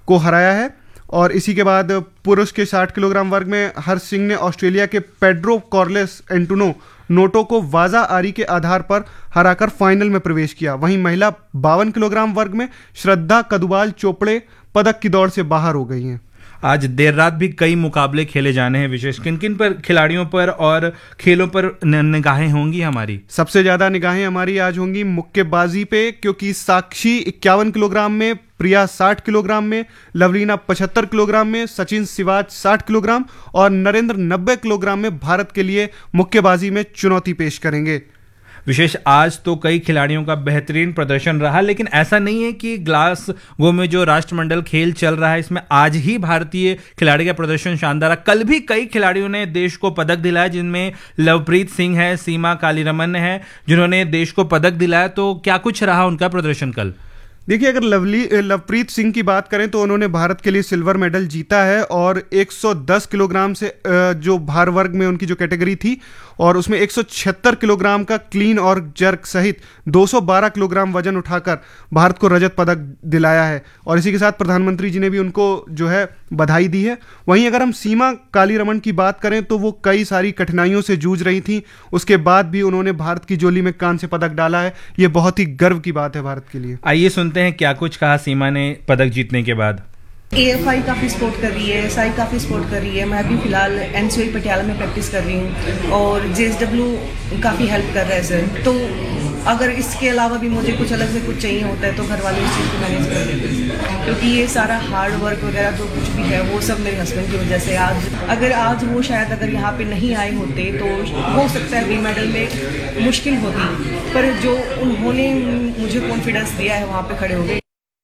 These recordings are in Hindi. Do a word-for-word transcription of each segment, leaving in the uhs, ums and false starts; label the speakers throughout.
Speaker 1: को हराया है। और इसी के बाद पुरुष के साठ किलोग्राम वर्ग में हर्ष सिंह ने ऑस्ट्रेलिया के पेड्रो कॉर्लेस एंटोनो नोटो को वाजा आरी के आधार पर हराकर फाइनल में प्रवेश किया। वहीं महिला बावन किलोग्राम वर्ग में श्रद्धा कदुबाल चोपड़े पदक की दौड़ से बाहर हो गई हैं।
Speaker 2: आज देर रात भी कई मुकाबले खेले जाने हैं। विशेष किन किन पर खिलाड़ियों पर और खेलों पर निगाहें होंगी हमारी?
Speaker 1: सबसे ज्यादा निगाहें हमारी आज होंगी मुक्केबाजी पे, क्योंकि साक्षी इक्यावन किलोग्राम में, प्रिया साठ किलोग्राम में, लवलीना पचहत्तर किलोग्राम में, सचिन सिवाच साठ किलोग्राम और नरेंद्र नब्बे किलोग्राम में भारत के लिए मुक्केबाजी में चुनौती पेश करेंगे।
Speaker 2: विशेष आज तो कई खिलाड़ियों का बेहतरीन प्रदर्शन रहा, लेकिन ऐसा नहीं है कि ग्लास गो में जो राष्ट्रमंडल खेल चल रहा है इसमें आज ही भारतीय खिलाड़ी का प्रदर्शन शानदार रहा। कल भी कई खिलाड़ियों ने देश को पदक दिलाया, जिनमें लवप्रीत सिंह है, सीमा कालीरमन है, जिन्होंने देश को पदक दिलाया। तो क्या कुछ रहा उनका प्रदर्शन कल?
Speaker 1: देखिए, अगर लवली लवप्रीत सिंह की बात करें तो उन्होंने भारत के लिए सिल्वर मेडल जीता है और एक सौ दस किलोग्राम से जो भार वर्ग में उनकी जो कैटेगरी थी और उसमें एक सौ छिहत्तर किलोग्राम का क्लीन और जर्क सहित दो सौ बारह किलोग्राम वजन उठाकर भारत को रजत पदक दिलाया है। और इसी के साथ प्रधानमंत्री जी ने भी उनको जो है बधाई दी है। वहीं अगर हम सीमा कालीरमन की बात करें तो वो कई सारी कठिनाइयों से जूझ रही थी, उसके बाद भी उन्होंने भारत की झोली में कांस्य पदक डाला है। ये बहुत ही गर्व की बात है भारत के लिए।
Speaker 2: आइए सुनते हैं क्या कुछ कहा सीमा ने पदक जीतने के बाद।
Speaker 3: ए एफ आई काफ़ी सपोर्ट कर रही है, साई काफ़ी सपोर्ट कर रही है। मैं भी फिलहाल एन सी ओ पटियाला में प्रैक्टिस कर रही हूँ और जे एस डब्ल्यू काफ़ी हेल्प कर रहा है सर। तो अगर इसके अलावा भी मुझे कुछ अलग से कुछ चाहिए होता है तो घर वाले इस चीज़ को मैनेज कर देते हैं, क्योंकि ये सारा हार्ड वर्क वगैरह जो कुछ भी है वो सब मेरे हस्बैंड की वजह से। आज अगर आज वो शायद अगर यहाँ पे नहीं आए होते तो हो सकता है गोल्ड मेडल में मुश्किल होती, पर जो उन्होंने मुझे कॉन्फिडेंस दिया है वहाँ पे खड़े हो गए।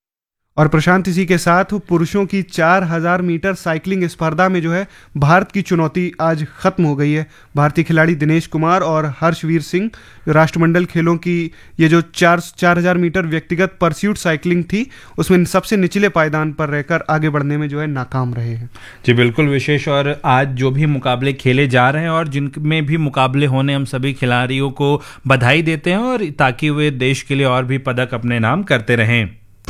Speaker 1: और प्रशांत, इसी के साथ पुरुषों की चार हज़ार मीटर साइकिलिंग स्पर्धा में जो है भारत की चुनौती आज खत्म हो गई है। भारतीय खिलाड़ी दिनेश कुमार और हर्षवीर सिंह राष्ट्रमंडल खेलों की ये जो चार चार हज़ार मीटर व्यक्तिगत परस्यूट साइकिलिंग थी उसमें सबसे निचले पायदान पर रहकर आगे बढ़ने में जो है नाकाम रहे हैं।
Speaker 2: जी बिल्कुल विशेष। और आज जो भी मुकाबले खेले जा रहे हैं और जिनमें भी मुकाबले होने, हम सभी खिलाड़ियों को बधाई देते हैं और ताकि वे देश के लिए और भी पदक अपने नाम करते रहें।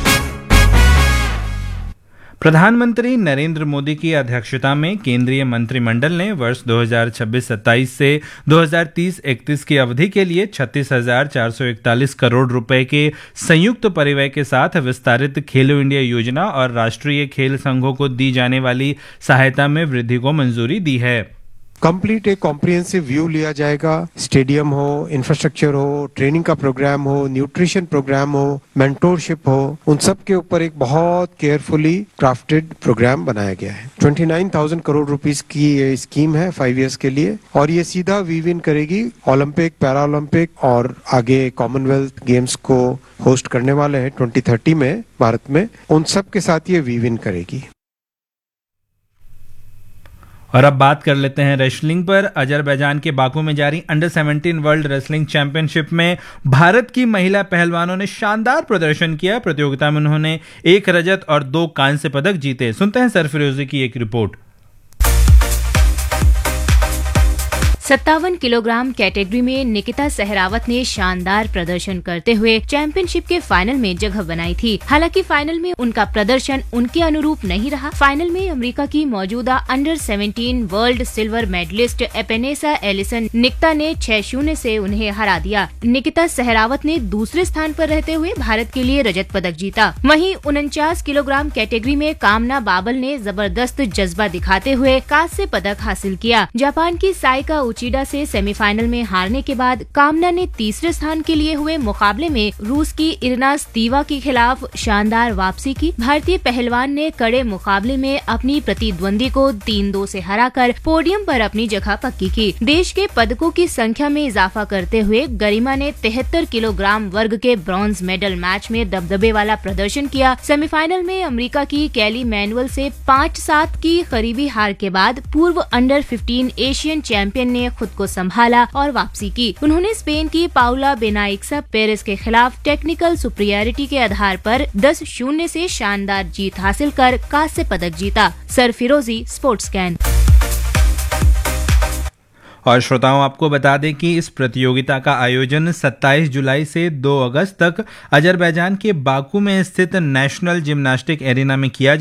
Speaker 2: प्रधानमंत्री नरेंद्र मोदी की अध्यक्षता में केंद्रीय मंत्रिमंडल ने वर्ष दो हज़ार छब्बीस सत्ताईस से दो हज़ार तीस इकतीस की अवधि के लिए छत्तीस हजार चार सौ इकतालीस करोड़ रुपए के संयुक्त परिव्यय के साथ विस्तारित खेलो इंडिया योजना और राष्ट्रीय खेल संघों को दी जाने वाली सहायता में वृद्धि को मंजूरी दी है।
Speaker 4: कंप्लीट एक कॉम्प्रिहेंसिव व्यू लिया जाएगा। स्टेडियम हो, इंफ्रास्ट्रक्चर हो, ट्रेनिंग का प्रोग्राम हो, न्यूट्रिशन प्रोग्राम हो, मेंटोरशिप हो, उन सब के ऊपर एक बहुत केयरफुली क्राफ्टेड प्रोग्राम बनाया गया है। उनतीस हज़ार करोड़ रुपीस की ये स्कीम है फाइव इयर्स के लिए और ये सीधा वीव इन करेगी ओलंपिक, पैरा ओलंपिक और आगे कॉमनवेल्थ गेम्स को होस्ट करने वाले हैं ट्वेंटी थर्टी में भारत में, उन सब के साथ ये वीव इन करेगी।
Speaker 2: और अब बात कर लेते हैं रेसलिंग पर। अजरबैजान के बाकू में जारी under seventeen world wrestling championship में भारत की महिला पहलवानों ने शानदार प्रदर्शन किया। प्रतियोगिता में उन्होंने एक रजत और दो कांस्य पदक जीते। सुनते हैं सरफिरोजी की एक रिपोर्ट।
Speaker 5: सत्तावन किलोग्राम कैटेगरी में निकिता सहरावत ने शानदार प्रदर्शन करते हुए चैंपियनशिप के फाइनल में जगह बनाई थी। हालांकि फाइनल में उनका प्रदर्शन उनके अनुरूप नहीं रहा। फाइनल में अमेरिका की मौजूदा under seventeen world silver medallist एपेनेसा Allison Nikita ने छह शून्य से उन्हें हरा दिया। निकिता सहरावत ने दूसरे स्थान पर रहते हुए भारत के लिए रजत पदक जीता। वहीं उनचास किलोग्राम कैटेगरी में कामना बाबल ने जबरदस्त जज्बा दिखाते हुए कांस्य पदक हासिल किया। जापान की साइका उचिडा से सेमीफाइनल में हारने के बाद कामना ने तीसरे स्थान के लिए हुए मुकाबले में रूस की इरना स्तीवा के खिलाफ शानदार वापसी की। भारतीय पहलवान ने कड़े मुकाबले में अपनी प्रतिद्वंदी को तीन दो से हराकर पोडियम पर अपनी जगह पक्की की। देश के पदकों की संख्या में इजाफा करते हुए गरिमा ने तिहत्तर किलोग्राम वर्ग के ब्रॉन्ज मेडल मैच में दबदबे वाला प्रदर्शन किया। सेमीफाइनल में अमेरिका की कैली मैनुअल से पाँच सात की करीबी हार के बाद पूर्व अंडर फिफ्टीन एशियन चैंपियन ने खुद को संभाला और वापसी की। उन्होंने स्पेन की पाउला बेनाइक्सा पेरेस के खिलाफ टेक्निकल सुपीरियरिटी के आधार पर दस शून्य से शानदार जीत हासिल कर कांस्य पदक जीता। सरफिरोजी, स्पोर्ट्स कैन।
Speaker 2: और श्रोताओं, आपको बता दें कि इस प्रतियोगिता का आयोजन सत्ताईस जुलाई से दो अगस्त तक अजरबैजान के बाकू में स्थित नेशनल जिम्नास्टिक एरिना में किया